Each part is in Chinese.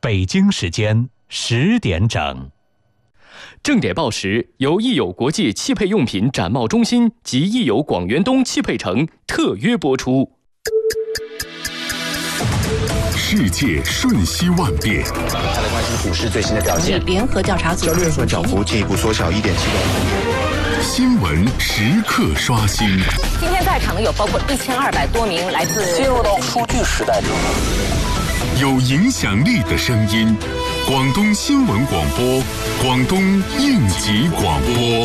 北京时间10点整。 正点报时由益友国际汽配用品展贸中心及益友广元东汽配城特约播出。 世界瞬息万变， 他来关心股市最新的表现。 联合调查组交易日涨幅进一步缩小1.7个。 新闻时刻刷新。 今天在场的有包括1200多名来自进入到数据时代中， 有影响力的声音，广东新闻广播，广东应急广播。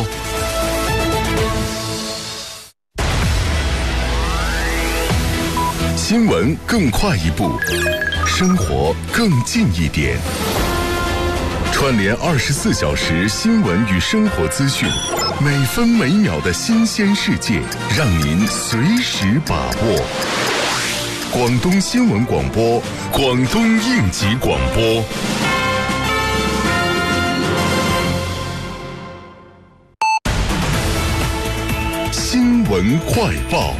新闻更快一步，生活更近一点。串联24小时新闻与生活资讯，每分每秒的新鲜世界，让您随时把握。广东新闻广播，广东应急广播。新闻快报。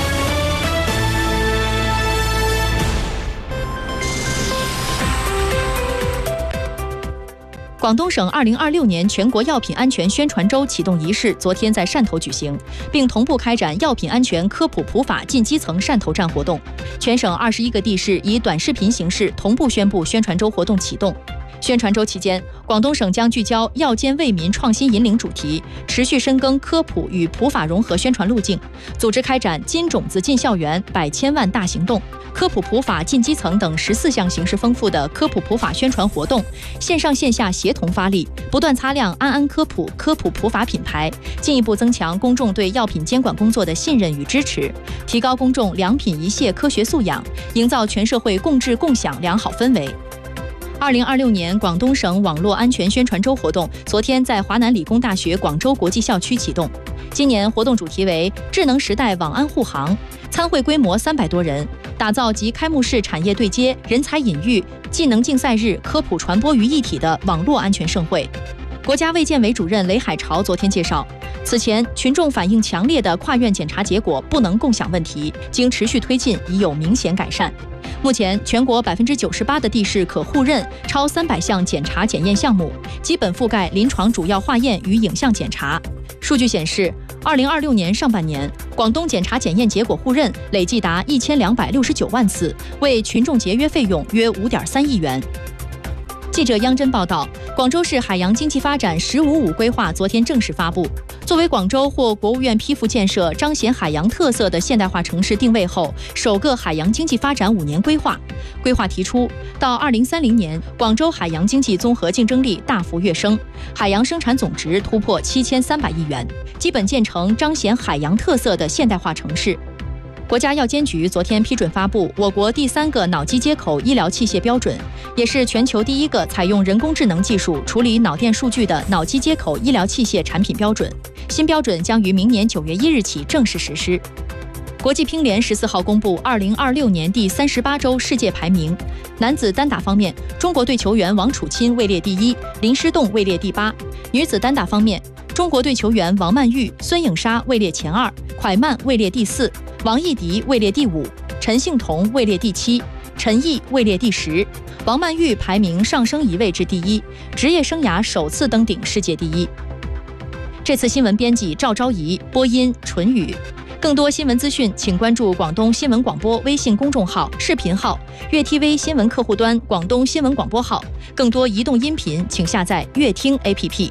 广东省2026年全国药品安全宣传周启动仪式昨天在汕头举行，并同步开展药品安全科普普法进基层汕头站活动。全省21个地市以短视频形式同步宣布宣传周活动启动。宣传周期间，广东省将聚焦药监为民创新引领主题，持续深耕科普与普法融合宣传路径，组织开展金种子进校园、100千万大行动、科普普法进基层等14项形式丰富的科普普法宣传活动，线上线下协同发力，不断擦亮安安科普、科普普法品牌，进一步增强公众对药品监管工作的信任与支持，提高公众良品一械科学素养，营造全社会共治共享良好氛围。2026年广东省网络安全宣传周活动昨天在华南理工大学广州国际校区启动。今年活动主题为智能时代网安护航，参会规模300多人，打造集开幕式产业对接、人才引育、技能竞赛日、科普传播于一体的网络安全盛会。国家卫健委主任雷海潮昨天介绍，此前群众反映强烈的跨院检查结果不能共享问题，经持续推进已有明显改善。目前，全国98%的地市可互认超300项检查检验项目，基本覆盖临床主要化验与影像检查。数据显示，2026年上半年，广东检查检验结果互认累计达1269万次，为群众节约费用约5.3亿元。记者央真报道，广州市海洋经济发展“15-5”规划昨天正式发布。作为广州获国务院批复建设彰显海洋特色的现代化城市定位后首个海洋经济发展5年规划。规划提出，到2030年，广州海洋经济综合竞争力大幅跃升，海洋生产总值突破7300亿元，基本建成彰显海洋特色的现代化城市。国家药监局昨天批准发布我国第3个脑机接口医疗器械标准，也是全球第1个采用人工智能技术处理脑电数据的脑机接口医疗器械产品标准。新标准将于明年9月1日起正式实施。国际乒联14号公布2026年第38周世界排名。男子单打方面，中国队球员王楚钦位列第1，林诗栋位列第8。女子单打方面，中国队球员王曼玉、孙颖莎位列前2，蒯曼位列第4，王艺迪位列第5，陈幸同位列第7，陈毅位列第10。王曼玉排名上升1位至第1，职业生涯首次登顶世界第1。这次新闻编辑赵昭仪，播音纯宇。更多新闻资讯，请关注广东新闻广播微信公众号、视频号、粤 TV 新闻客户端、广东新闻广播号。更多移动音频，请下载粤听 APP。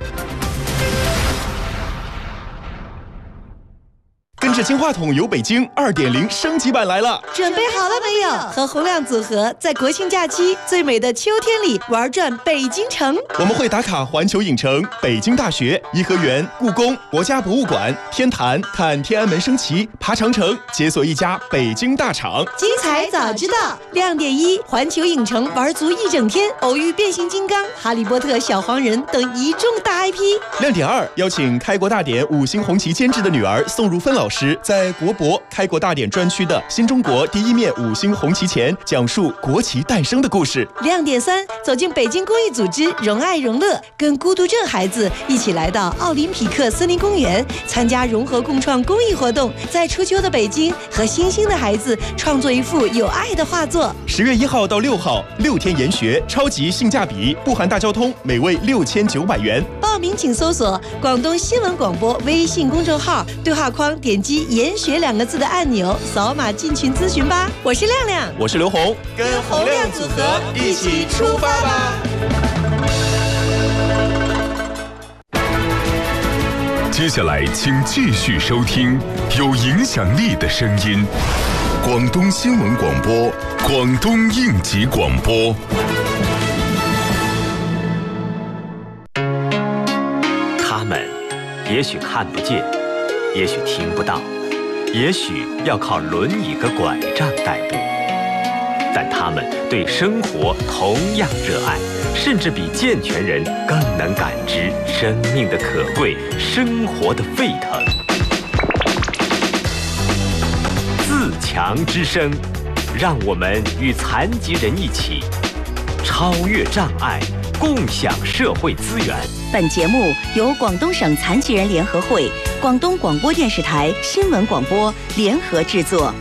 跟着金话筒游北京2.0升级版来了， 准备好了没有？和洪亮组合在国庆假期最美的秋天里玩转北京城。 我们会打卡环球影城、北京大学、颐和园、故宫、国家博物馆、天坛，看天安门升旗，爬长城，解锁一家北京大厂。 精彩早知道。亮点1，环球影城玩足1整天，偶遇变形金刚、哈利波特、小黄人等一众大 IP。 亮点2，邀请开国大典5星红旗监制的女儿宋如芬老师时在国博开国大典专区的新中国第一面5星红旗前讲述国旗诞生的故事。 亮点3，走进北京公益组织荣爱荣乐，跟孤独症孩子一起来到奥林匹克森林公园，参加融合共创公益活动，在初秋的北京和新兴的孩子创作一幅有爱的画作。 10月1号到6号，6天研学，超级性价比，不含大交通，每位6900元。 报名请搜索广东新闻广播微信公众号，对话框点击研学2个字的按钮，扫码进群咨询吧。我是亮亮， 我是刘红， 跟洪亮组合一起出发吧。 接下来请继续收听有影响力的声音，广东新闻广播，广东应急广播。 他们也许看不见，也许听不到，也许要靠轮椅和拐杖代步，但他们对生活同样热爱，甚至比健全人更能感知生命的可贵，生活的沸腾。自强之声，让我们与残疾人一起超越障碍，共享社会资源。 本节目由广东省残疾人联合会、广东广播电视台新闻广播联合制作。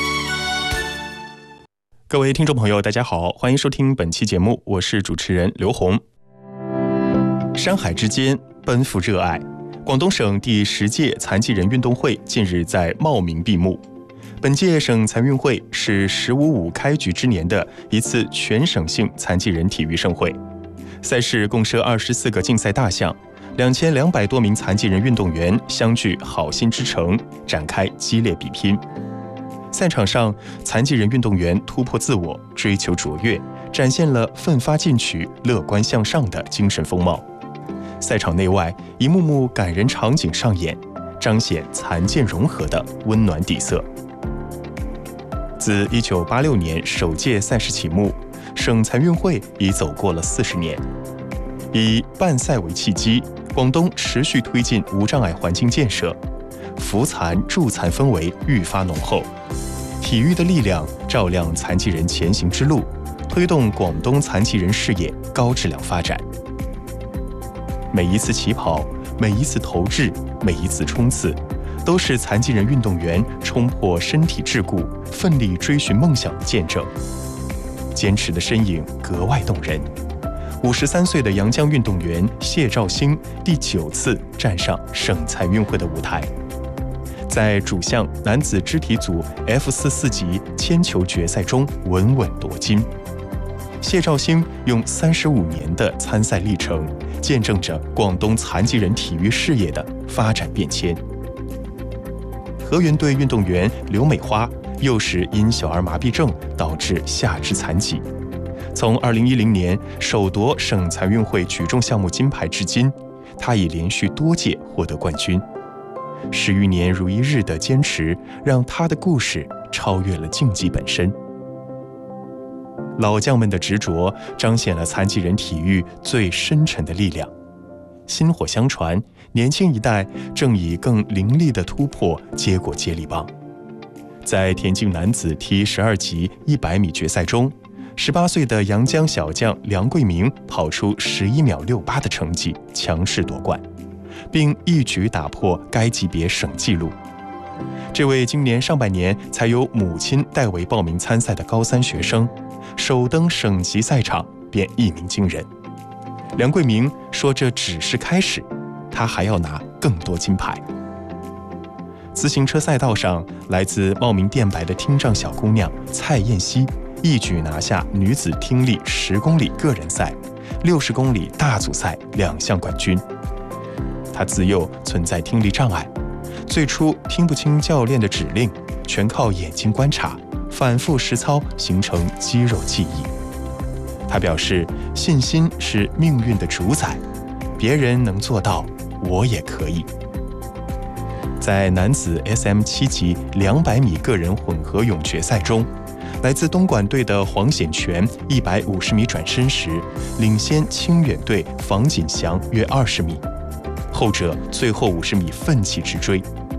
各位听众朋友，大家好，欢迎收听本期节目，我是主持人刘红。山海之间奔赴热爱，广东省第10届残疾人运动会近日在茂名闭幕。本届省残运会是“15.5”开局之年的一次全省性残疾人体育盛会。赛事共设24个竞赛大项，2200多名残疾人运动员相聚好心之城，展开激烈比拼。赛场上，残疾人运动员突破自我，追求卓越，展现了奋发进取、乐观向上的精神风貌。赛场内外，一幕幕感人场景上演，彰显残健融合的温暖底色。自1986年首届赛事启幕，省残运会已走过了40年。以办赛为契机，广东持续推进无障碍环境建设，扶残助残氛围愈发浓厚。体育的力量照亮残疾人前行之路，推动广东残疾人事业高质量发展。每一次起跑，每一次投掷，每一次冲刺，都是残疾人运动员冲破身体桎梏，奋力追寻梦想的见证。坚持的身影格外动人。53岁的阳江运动员谢兆兴第9次站上省残运会的舞台，在主项男子肢体组 F44级铅球决赛中稳稳夺金。谢兆兴用35年的参赛历程，见证着广东残疾人体育事业的发展变迁。河源队运动员刘美花幼时因小儿麻痹症导致下肢残疾，从2010年首夺省残运会举重项目金牌至今，她已连续多届获得冠军。10余年如一日的坚持，让她的故事超越了竞技本身。老将们的执着，彰显了残疾人体育最深沉的力量。薪火相传，年轻一代正以更凌厉的突破接过接力棒。在田径男子T 12级100米决赛中，18岁的阳江小将梁桂明跑出11秒68的成绩，强势夺冠，并一举打破该级别省纪录。这位今年上半年才由母亲代为报名参赛的高3学生，首登省级赛场便一鸣惊人。梁桂明说：“这只是开始，他还要拿更多金牌。”自行车赛道上，来自茂名电白的听障小姑娘蔡燕希一举拿下女子听力10公里个人赛、60公里大组赛2项冠军。她自幼存在听力障碍，最初听不清教练的指令，全靠眼睛观察，反复实操形成肌肉记忆。她表示，信心是命运的主宰，别人能做到，我也可以。在男子 SM7 级200米个人混合泳决赛中，来自东莞队的黄显全150米转身时，领先清远队房锦祥约20米，后者最后50米奋起直追。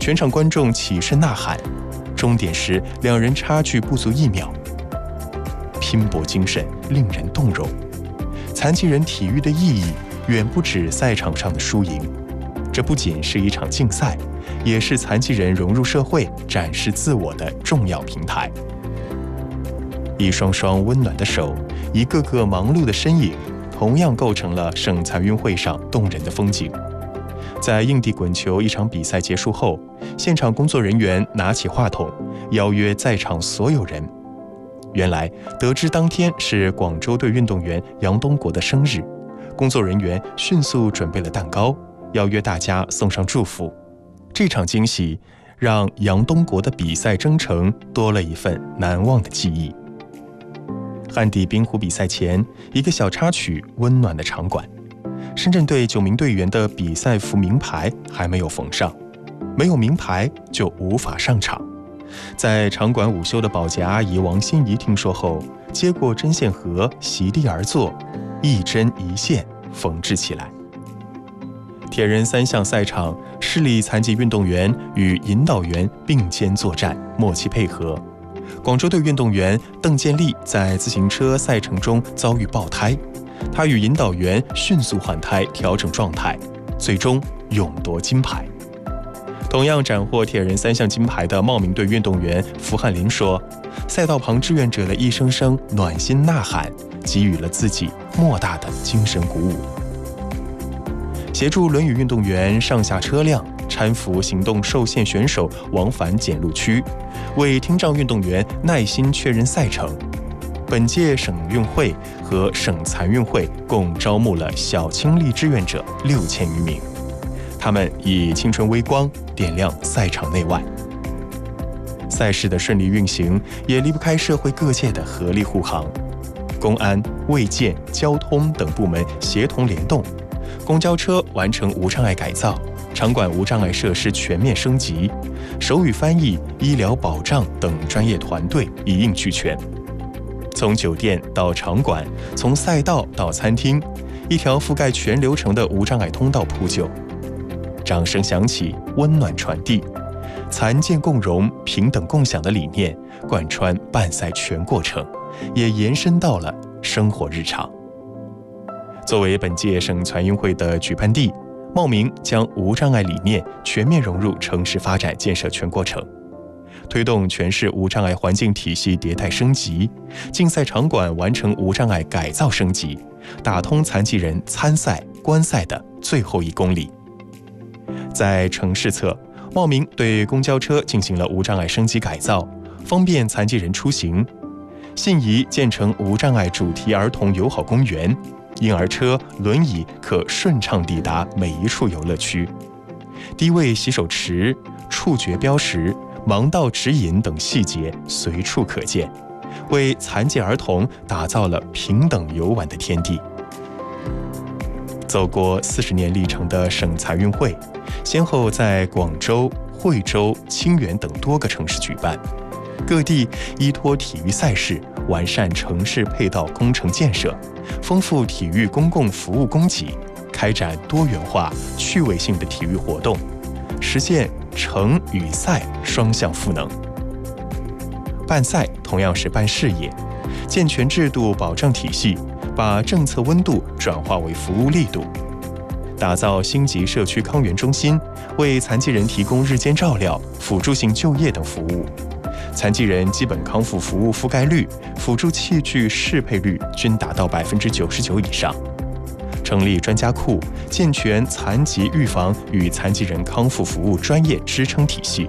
全场观众起身呐喊。终点时，两人差距不足1秒。拼搏精神令人动容。残疾人体育的意义远不止赛场上的输赢，这不仅是一场竞赛，也是残疾人融入社会、展示自我的重要平台。一双双温暖的手，一个个忙碌的身影，同样构成了省残运会上动人的风景。在硬地滚球一场比赛结束后，现场工作人员拿起话筒，邀约在场所有人。原来得知当天是广州队运动员杨东国的生日，工作人员迅速准备了蛋糕，邀约大家送上祝福。这场惊喜让杨东国的比赛征程多了一份难忘的记忆。旱地冰壶比赛前，一个小插曲温暖了场馆。深圳队9名队员的比赛服名牌还没有缝上，没有名牌就无法上场。在场馆午休的保洁阿姨王心怡听说后，接过针线盒，席地而坐，一针一线缝制起来。铁人3项赛场，视力残疾运动员与引导员并肩作战，默契配合。广州队运动员邓建立在自行车赛程中遭遇爆胎，他与引导员迅速换胎，调整状态，最终勇夺金牌。同样斩获铁人3项金牌的茂名队运动员符汉林说，赛道旁志愿者的一声声暖心呐喊，给予了自己莫大的精神鼓舞。协助轮椅运动员上下车辆，搀扶行动受限选手往返检录区，为听障运动员耐心确认赛程。本届省运会和省残运会共招募了小轻力志愿者6000余名，他们以青春微光点亮赛场内外。赛事的顺利运行也离不开社会各界的合力护航，公安、卫健、交通等部门协同联动，公交车完成无障碍改造，场馆无障碍设施全面升级，手语翻译、医疗保障等专业团队一应俱全。从酒店到场馆，从赛道到餐厅，一条覆盖全流程的无障碍通道铺就。掌声响起，温暖传递，残健共融、平等共享的理念贯穿办赛全过程，也延伸到了生活日常。作为本届省残运会的举办地，茂名将无障碍理念全面融入城市发展建设全过程，推动全市无障碍环境体系迭代升级，竞赛场馆完成无障碍改造升级，打通残疾人参赛、观赛的最后1公里。在城市侧，茂名对公交车进行了无障碍升级改造，方便残疾人出行。信宜建成无障碍主题儿童友好公园，婴儿车、轮椅可顺畅抵达每一处游乐区。低位洗手池、触觉标识、盲道指引等细节随处可见，为残疾儿童打造了平等游玩的天地。走过40年历程的省残运会，先后在广州、惠州、清远等多个城市举办，各地依托体育赛事，完善城市配套工程建设，丰富体育公共服务供给，开展多元化、趣味性的体育活动，实现城与赛双向赋能。办赛同样是办事业，健全制度保障体系，把政策温度转化为服务力度，打造星级社区康园中心，为残疾人提供日间照料、辅助性就业等服务。残疾人基本康复服务覆盖率、辅助器具适配率均达到99%以上。成立专家库，健全残疾预防与残疾人康复服务专业支撑体系。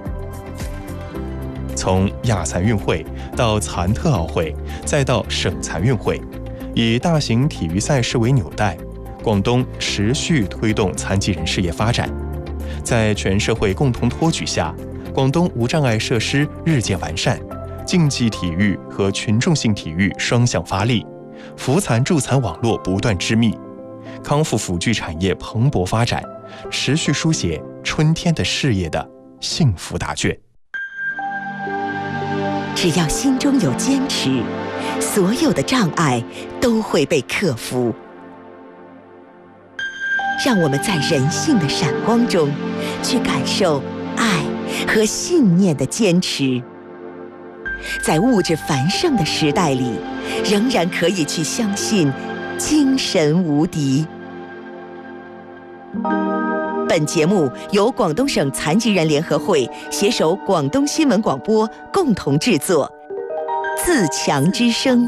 从亚残运会到残特奥会，再到省残运会，以大型体育赛事为纽带，广东持续推动残疾人事业发展。在全社会共同托举下，广东无障碍设施日渐完善，竞技体育和群众性体育双向发力，扶残助残网络不断织密，康复辅具产业蓬勃发展，持续书写春天的事业的幸福答卷。 只要心中有坚持，所有的障碍都会被克服。让我们在人性的闪光中，去感受爱和信念的坚持。在物质繁盛的时代里，仍然可以去相信精神无敌。本节目由广东省残疾人联合会携手广东新闻广播共同制作，自强之声。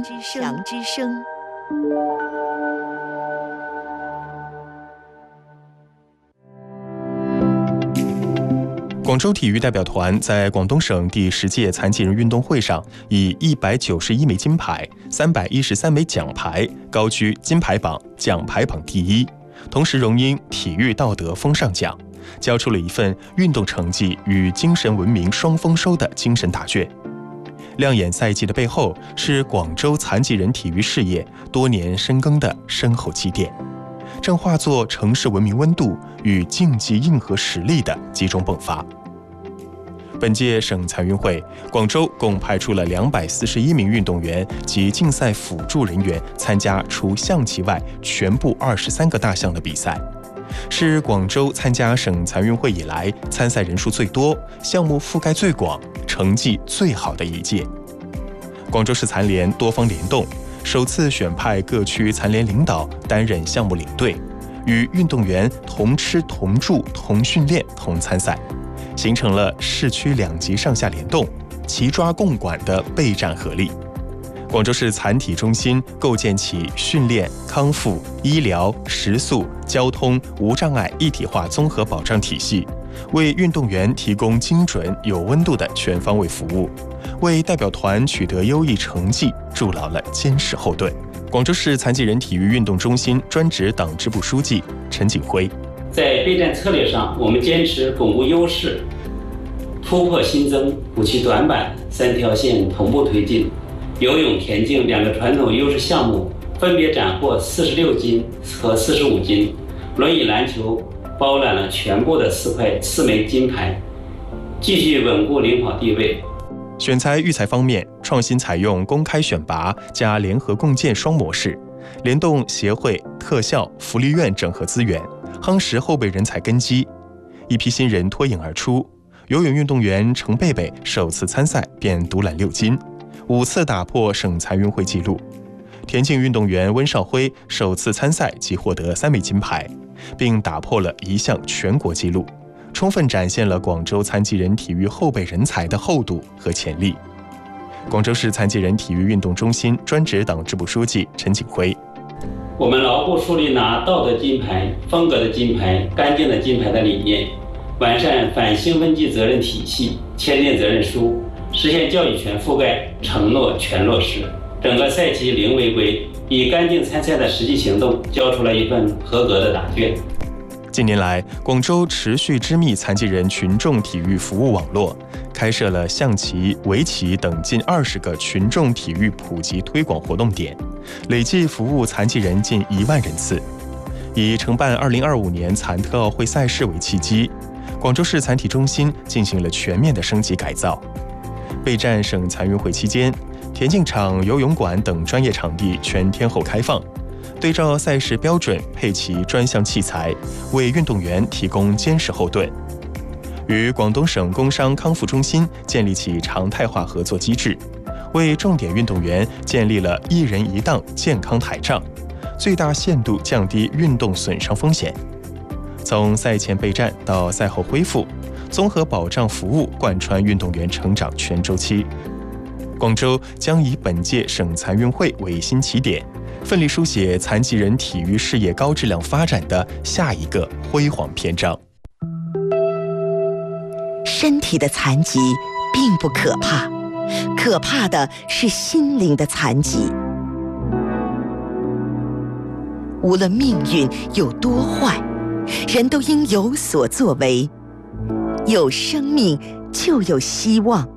广州体育代表团在广东省第10届残疾人运动会上，以191枚金牌、313枚奖牌，高居金牌榜、奖牌榜第一，同时荣膺体育道德风尚奖，交出了一份运动成绩与精神文明双丰收的精神答卷。亮眼赛绩的背后，是广州残疾人体育事业多年深耕的深厚积淀，正化作城市文明温度与竞技硬核实力的集中迸发。本届省残运会，广州共派出了241名运动员及竞赛辅助人员参加除象棋外全部23个大项的比赛，是广州参加省残运会以来参赛人数最多、项目覆盖最广、成绩最好的一届。广州市残联多方联动，首次选派各区残联领导担任项目领队，与运动员同吃同住同训练同参赛，形成了市区2级上下联动、齐抓共管的备战合力。广州市残体中心构建起训练、康复、医疗、食宿、交通、无障碍一体化综合保障体系，为运动员提供精准有温度的全方位服务，为代表团取得优异成绩筑牢了坚实后盾。广州市残疾人体育运动中心专职党支部书记陈景辉： 在备战策略上，我们坚持巩固优势，突破新增，补齐短板，3条线同步推进。游泳、田径2个传统优势项目分别斩获46金和45金，轮椅篮球包揽了全部的4枚金牌，继续稳固领跑地位。 选材育才方面，创新采用公开选拔加联合共建双模式，联动协会、特校、福利院整合资源，夯实后备人才根基。一批新人脱颖而出，游泳运动员程贝贝首次参赛便独揽6金，5次打破省残运会纪录。田径运动员温少辉首次参赛即获得3枚金牌，并打破了一项全国纪录，充分展现了广州残疾人体育后备人才的厚度和潜力。广州市残疾人体育运动中心专职党支部书记陈景辉： 我们牢固树立拿道德金牌、风格的金牌、干净的金牌的理念，完善反兴奋剂责任体系，签订责任书，实现教育权覆盖，承诺全落实。整个赛期零违规，以干净参赛的实际行动交出了一份合格的答卷。 近年来，广州持续织密残疾人群众体育服务网络，开设了象棋、围棋等近20个群众体育普及推广活动点，累计服务残疾人近1万人次。以承办2025年残特奥会赛事为契机，广州市残体中心进行了全面的升级改造。备战省残运会期间，田径场、游泳馆等专业场地全天候开放，对照赛事标准配齐专项器材，为运动员提供坚实后盾。与广东省工商康复中心建立起常态化合作机制，为重点运动员建立了1人1档健康台账，最大限度降低运动损伤风险。从赛前备战到赛后恢复，综合保障服务贯穿运动员成长全周期。广州将以本届省残运会为新起点，奋力书写残疾人体育事业高质量发展的下一个辉煌篇章。 身体的残疾并不可怕，可怕的是心灵的残疾。无论命运有多坏，人都应有所作为。有生命就有希望。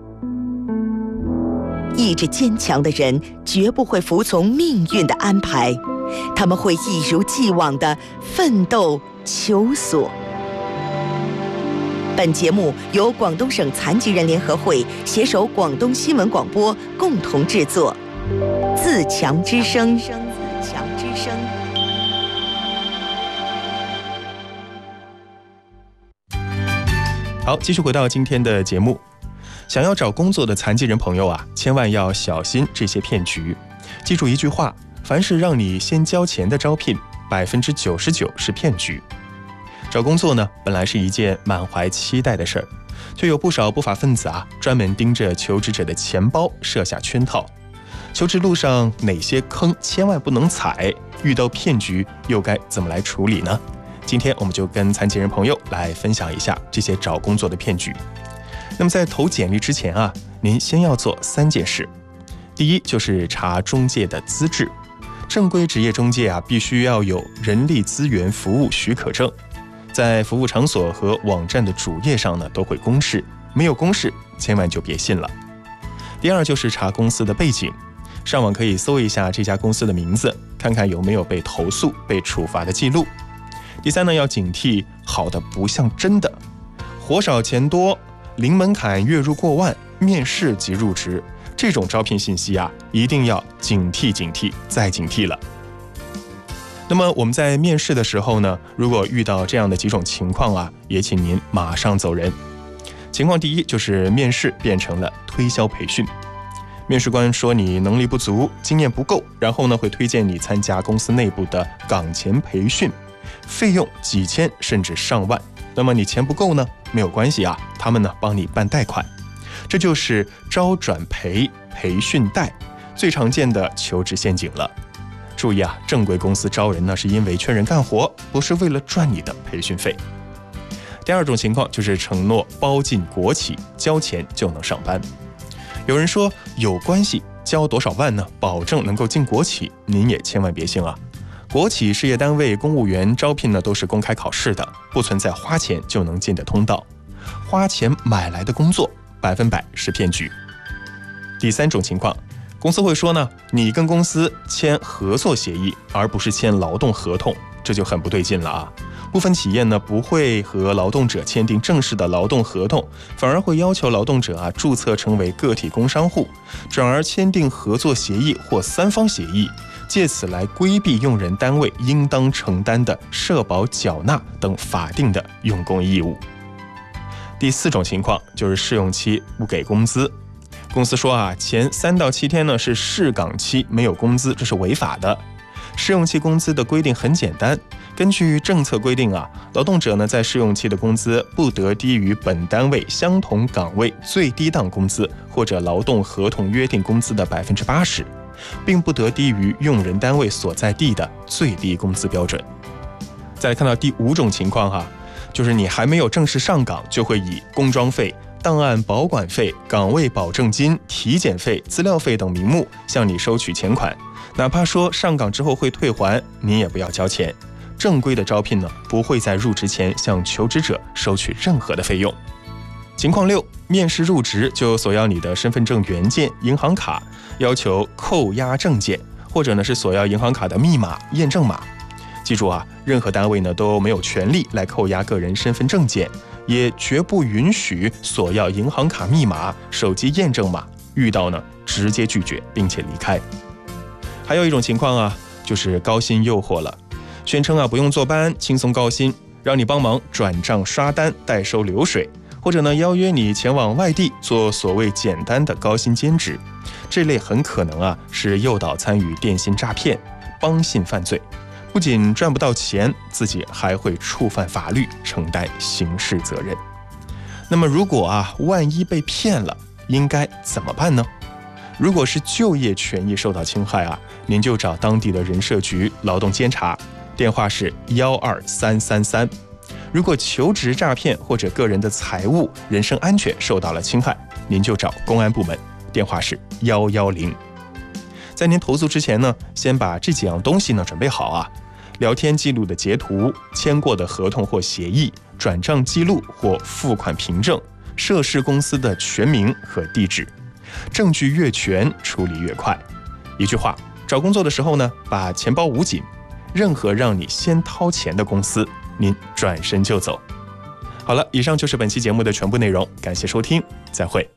意志坚强的人绝不会服从命运的安排，他们会一如既往地奋斗求索。本节目由广东省残疾人联合会携手广东新闻广播共同制作，自强之声。 好，继续回到今天的节目。想要找工作的残疾人朋友啊，千万要小心这些骗局。记住一句话，凡是让你先交钱的招聘，99%是骗局。找工作呢，本来是一件满怀期待的事儿，却有不少不法分子啊，专门盯着求职者的钱包设下圈套。求职路上哪些坑千万不能踩？遇到骗局又该怎么来处理呢？今天我们就跟残疾人朋友来分享一下这些找工作的骗局。那么在投简历之前啊，您先要做3件事。第一就是查中介的资质，正规职业中介啊，必须要有人力资源服务许可证，在服务场所和网站的主页上呢都会公示，没有公示千万就别信了。第二就是查公司的背景，上网可以搜一下这家公司的名字，看看有没有被投诉、被处罚的记录。第三呢，要警惕好的不像真的，活少钱多，零门槛月入过万，面试即入职，这种招聘信息啊，一定要警惕再警惕了。那么我们在面试的时候呢，如果遇到这样的几种情况啊，也请您马上走人。情况第一就是面试变成了推销培训，面试官说你能力不足，经验不够，然后呢会推荐你参加公司内部的岗前培训，费用几千甚至上万。那么你钱不够呢，没有关系啊，他们呢帮你办贷款。这就是招转培、培训贷最常见的求职陷阱了。注意啊，正规公司招人呢是因为缺人干活，不是为了赚你的培训费。第二种情况就是承诺包进国企，交钱就能上班。有人说有关系，交多少万呢，保证能够进国企，您也千万别信啊。国企事业单位公务员招聘呢都是公开考试的，不存在花钱就能进的通道，花钱买来的工作100%是骗局。第三种情况，公司会说呢，你跟公司签合作协议，而不是签劳动合同，这就很不对劲了啊。部分企业呢不会和劳动者签订正式的劳动合同，反而会要求劳动者啊注册成为个体工商户，转而签订合作协议或3方协议，借此来规避用人单位应当承担的社保缴纳等法定的用工义务。第四种情况就是试用期不给工资，公司说啊，前3到7天呢是试岗期，没有工资，这是违法的。试用期工资的规定很简单，根据政策规定啊，劳动者呢在试用期的工资不得低于本单位相同岗位最低档工资或者劳动合同约定工资的80%，并不得低于用人单位所在地的最低工资标准。再来看到第5种情况哈，就是你还没有正式上岗，就会以工装费、档案保管费、岗位保证金、体检费、资料费等名目向你收取钱款，哪怕说上岗之后会退还，你也不要交钱。正规的招聘呢，不会在入职前向求职者收取任何的费用。情况6，面试入职就索要你的身份证原件、银行卡，要求扣押证件，或者呢是索要银行卡的密码、验证码。记住啊，任何单位呢都没有权利来扣押个人身份证件，也绝不允许索要银行卡密码、手机验证码，遇到呢直接拒绝并且离开。还有一种情况啊，就是高薪诱惑了，宣称啊不用坐班，轻松高薪，让你帮忙转账刷单、代收流水，或者呢邀约你前往外地做所谓简单的高薪兼职。这类很可能啊是诱导参与电信诈骗、帮信犯罪，不仅赚不到钱，自己还会触犯法律，承担刑事责任。那么如果啊万一被骗了，应该怎么办呢？如果是就业权益受到侵害啊，您就找当地的人社局劳动监察，电话是12333。如果求职诈骗或者个人的财物、人身安全受到了侵害，您就找公安部门，电话是110。在您投诉之前呢，先把这几样东西呢准备好啊：聊天记录的截图、签过的合同或协议、转账记录或付款凭证、涉事公司的全名和地址。证据越全，处理越快。一句话，找工作的时候呢，把钱包捂紧，任何让你先掏钱的公司，您转身就走。好了，以上就是本期节目的全部内容，感谢收听，再会。